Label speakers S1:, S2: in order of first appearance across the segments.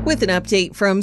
S1: With an update from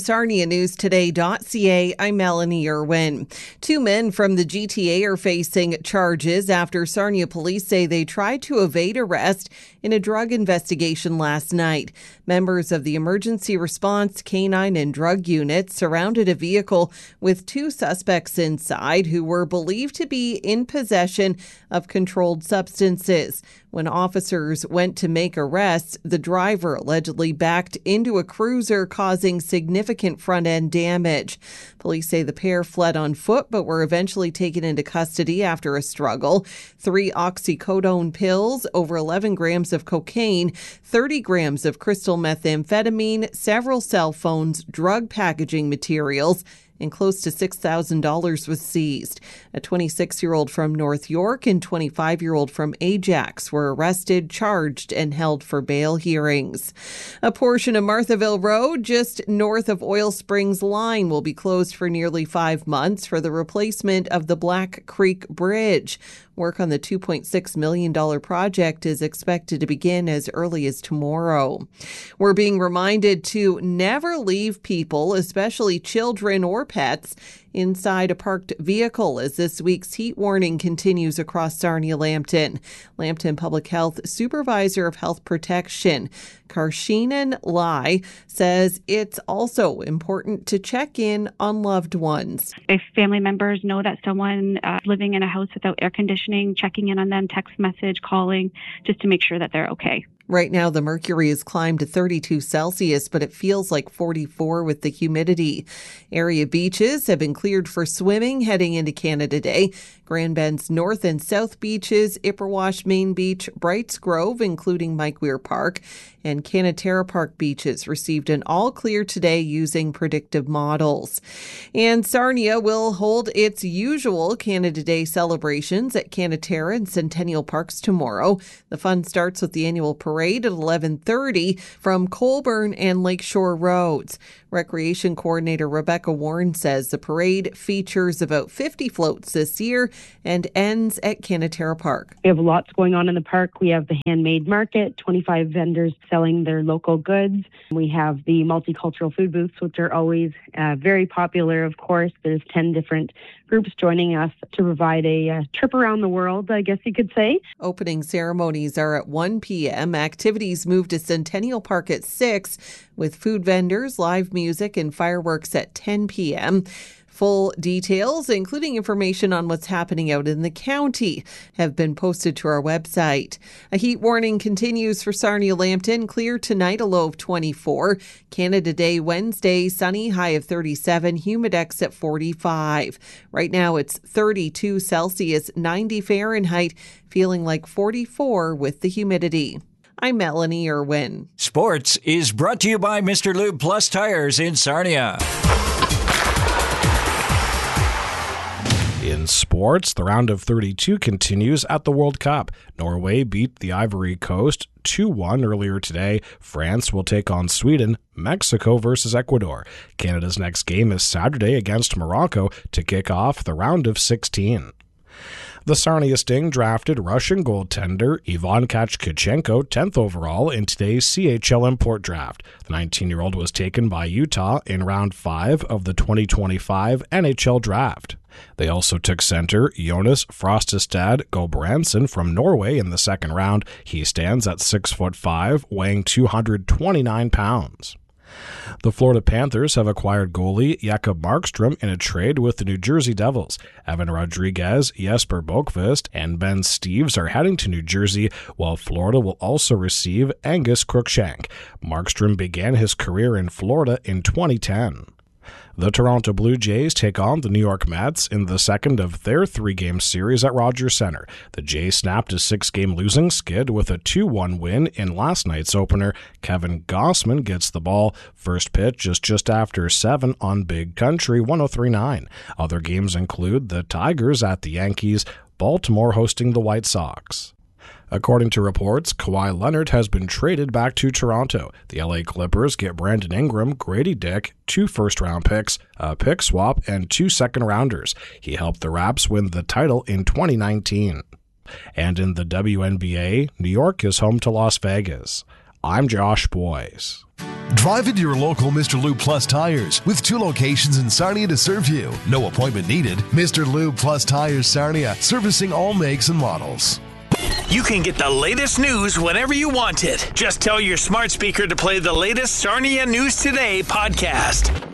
S1: SarniaNewsToday.ca, I'm Melanie Irwin. 2 men from the GTA are facing charges after Sarnia police say they tried to evade arrest in a drug investigation last night. Members of the emergency response, canine and drug units surrounded a vehicle with 2 suspects inside who were believed to be in possession of controlled substances. When officers went to make arrests, the driver allegedly backed into a cruiser, causing significant front-end damage. Police say the pair fled on foot but were eventually taken into custody after a struggle. 3 oxycodone pills, over 11 grams of cocaine, 30 grams of crystal methamphetamine, several cell phones, drug packaging materials, and close to $6,000 was seized. A 26-year-old from North York and 25-year-old from Ajax were arrested, charged, and held for bail hearings. A portion of Marthaville Road, just north of Oil Springs Line, will be closed for nearly 5 months for the replacement of the Black Creek Bridge. Work on the $2.6 million project is expected to begin as early as tomorrow. We're being reminded to never leave people, especially children or pets, inside a parked vehicle as this week's heat warning continues across Sarnia-Lambton. Lambton Public Health Supervisor of Health Protection, Karshinan Lai, says it's also important to check in on loved ones.
S2: If family members know that someone living in a house without air conditioning, checking in on them, text message, calling, just to make sure that they're okay.
S1: Right now, the mercury has climbed to 32 Celsius, but it feels like 44 with the humidity. Area beaches have been cleared for swimming heading into Canada Day. Grand Bend's North and South beaches, Ipperwash Main Beach, Brights Grove, including Mike Weir Park, and Canaterra Park beaches received an all clear today using predictive models. And Sarnia will hold its usual Canada Day celebrations at Canaterra and Centennial Parks tomorrow. The fun starts with the annual parade at 11:30 from Colborne and Lakeshore Roads. Recreation Coordinator Rebecca Warren says the parade features about 50 floats this year and ends at Canaterra Park.
S3: We have lots going on in the park. We have the handmade market, 25 vendors selling their local goods. We have the multicultural food booths, which are always very popular, of course. There's 10 different groups joining us to provide a trip around the world, I guess you could say.
S1: Opening ceremonies are at 1 p.m. Activities move to Centennial Park at 6, with food vendors, live music, and fireworks at 10 p.m. Full details, including information on what's happening out in the county, have been posted to our website. A heat warning continues for Sarnia-Lambton. Clear tonight, a low of 24. Canada Day Wednesday, sunny, high of 37. Humidex at 45. Right now it's 32 Celsius, 90 Fahrenheit, feeling like 44 with the humidity. I'm Melanie Irwin.
S4: Sports is brought to you by Mr. Lube Plus Tires in Sarnia.
S5: In sports, the round of 32 continues at the World Cup. Norway beat the Ivory Coast 2-1 earlier today. France will take on Sweden. Mexico versus Ecuador. Canada's next game is Saturday against Morocco to kick off the round of 16. The Sarnia Sting drafted Russian goaltender Ivan Tkachenko 10th overall in today's CHL import draft. The 19-year-old was taken by Utah in round 5 of the 2025 NHL draft. They also took center Jonas Frostestad Gulbrandsen from Norway in the second round. He stands at 6'5", weighing 229 pounds. The Florida Panthers have acquired goalie Jakob Markstrom in a trade with the New Jersey Devils. Evan Rodriguez, Jesper Bokvist, and Ben Steeves are heading to New Jersey, while Florida will also receive Angus Crookshank. Markstrom began his career in Florida in 2010. The Toronto Blue Jays take on the New York Mets in the second of their 3-game series at Rogers Center. The Jays snapped a 6-game losing skid with a 2-1 win in last night's opener. Kevin Gausman gets the ball. First pitch is just after 7 on Big Country 103.9. Other games include the Tigers at the Yankees, Baltimore hosting the White Sox. According to reports, Kawhi Leonard has been traded back to Toronto. The LA Clippers get Brandon Ingram, Grady Dick, 2 first-round picks, a pick swap, and 2 second-rounders. He helped the Raps win the title in 2019. And in the WNBA, New York is home to Las Vegas. I'm Josh Boyce.
S6: Drive into your local Mr. Lube Plus Tires with 2 locations in Sarnia to serve you. No appointment needed. Mr. Lube Plus Tires Sarnia, servicing all makes and models.
S7: You can get the latest news whenever you want it. Just tell your smart speaker to play the latest Sarnia News Today podcast.